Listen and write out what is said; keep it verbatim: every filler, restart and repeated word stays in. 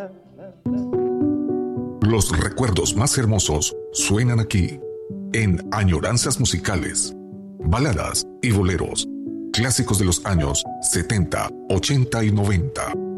Los recuerdos más hermosos suenan aquí, en Añoranzas Musicales, baladas y boleros, clásicos de los años setenta, ochenta y noventa.